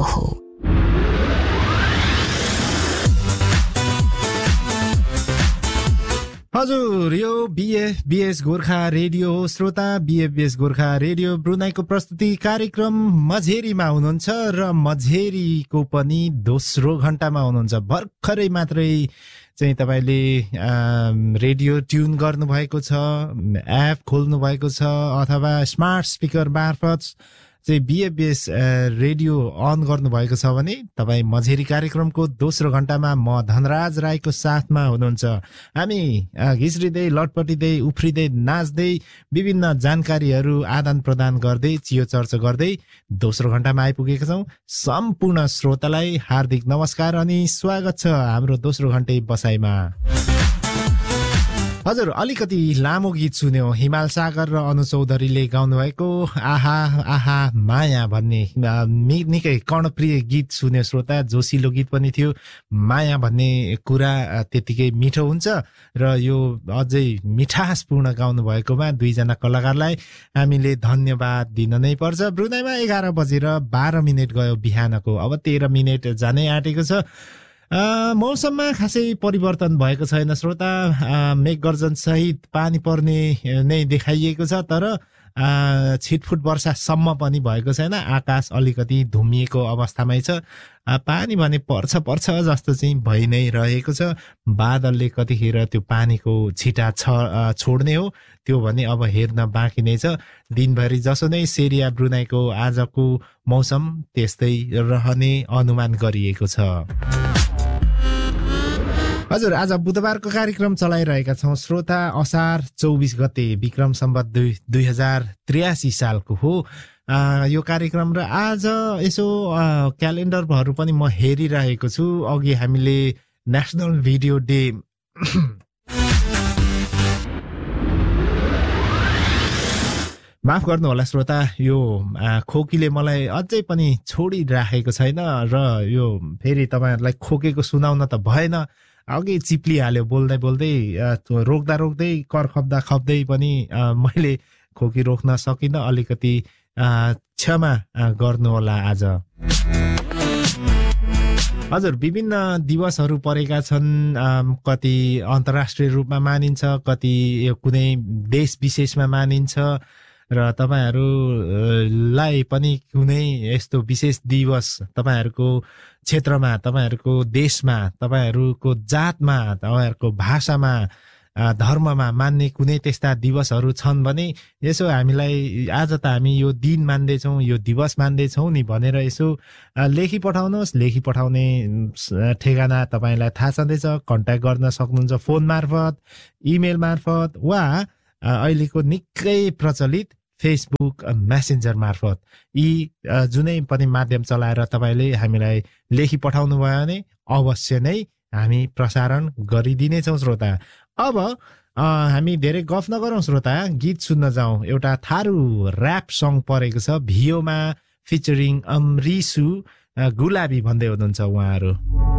Radio हो। हजुर, यो बीएफबीएस गोर्खा रेडियो हो। श्रोता, बीएफबीएस गोर्खा रेडियो ब्रुनाईको प्रस्तुति कार्यक्रम मझेरीमा हुनुहुन्छ र मझेरीको पनि दोस्रो घण्टामा हुनुहुन्छ। भर्खरै मात्रै चाहिँ तपाईले रेडियो ट्युन गर्नुभएको छ, एप खोल्नु भएको छ अथवा स्मार्ट स्पिकर मार्फत चाहिँ बीएफबीएस रेडियो अन गर्नुभएको छ भने तपाईँ मझेरी कार्यक्रमको दोस्रो घण्टामा म धनराज राईको साथमा हुनुहुन्छ। हामी घिस्रिँदै लटपटिँदै उफ्रिँदै नाच्दै विभिन्न जानकारीहरू आदान प्रदान गर्दै चियो चर्चा गर्दै दोस्रो घण्टामा आइपुगेका छौँ। सम्पूर्ण श्रोतालाई हार्दिक नमस्कार अनि स्वागत छ हाम्रो दोस्रो घण्टे बसाइमा। हजुर, अलिकति लामो गीत सुन्यो। हिमाल सागर र अनु चौधरीले गाउनुभएको आहा आहा माया भन्ने निकै कर्णप्रिय गीत सुन्यो श्रोता। जोसिलो गीत पनि थियो। माया भन्ने कुरा त्यतिकै मिठो हुन्छ र यो अझै मिठासपूर्ण गाउनु भएकोमा दुईजना कलाकारलाई हामीले धन्यवाद दिन नै पर्छ। ब्रुनाईमा 11 बजेर 12 मिनट गयो बिहानको। अब 13 मिनट जानै आँटेको छ। मौसममा खासै परिवर्तन भएको छैन श्रोता। मेघगर्जन सहित पानी पर्ने नै देखाइएको छ, तर छिटफुट वर्षासम्म पनि भएको छैन। आकाश अलिकति धुमिएको अवस्थामै छ। पानी भने पर्छ जस्तो चाहिँ भइ नै रहेको छ। बादलले कतिखेर त्यो पानीको छिटा छोड्ने हो त्यो भने अब हेर्न बाँकी नै छ। दिनभरि जसो नै सेरिया ब्रुनाईको आजको मौसम त्यस्तै रहने अनुमान गरिएको छ। हजुर, आज बुधबारको कार्यक्रम चलाइरहेका छौँ श्रोता। असार 24 गते विक्रम सम्वत 2083 सालको हो यो कार्यक्रम। र आज यसो क्यालेन्डरहरू पनि म हेरिरहेको छु। अघि हामीले नेसनल भिडियो डे माफ गर्नु होला श्रोता, यो खोकीले मलाई अझै पनि छोडिराखेको छैन र यो फेरि तपाईँहरूलाई खोकेको सुनाउन त भएन। अघि चिप्लिहाल्यो बोल्दै बोल्दै, रोक्दा रोक्दै, कर खप्दा खप्दै पनि मैले खोकी रोक्न सकिनँ। अलिकति क्षमा गर्नुहोला आज। हजुर, विभिन्न दिवसहरू परेका छन्। कति अन्तर्राष्ट्रिय रूपमा मानिन्छ, कति कुनै देश विशेषमा मानिन्छ र तपाईहरूलाई पनि कुनै यस्तो विशेष दिवस तपाईहरूको क्षेत्रमा, तपाईहरूको देशमा, तपाईहरूको जातमा, तपाईहरूको भाषामा, धर्ममा मान्ने कुनै त्यस्ता दिवसहरू छन् भने यसो हामीलाई आज त हामी यो दिन मान्दैछौँ, यो दिवस मान्दैछौँ नि भनेर यसो लेखी पठाउनुहोस्। लेखी पठाउने ठेगाना तपाईँलाई थाहा छँदैछ। कन्ट्याक्ट गर्न सक्नुहुन्छ फोन मार्फत, इमेल मार्फत वा अहिलेको निकै प्रचलित फेसबुक मेसेन्जर मार्फत। यी जुनै पनि माध्यम चलाएर तपाईँले हामीलाई लेखी पठाउनु भयो भने अवश्य नै हामी प्रसारण गरिदिनेछौँ श्रोता। अब हामी धेरै गफ नगरौँ श्रोता, गीत सुन्न जाउँ। एउटा थारू ऱ्याप सङ परेको छ भियोमा फिचरिङ अमरिसु। गुलाबी भन्दै हुनुहुन्छ उहाँहरू।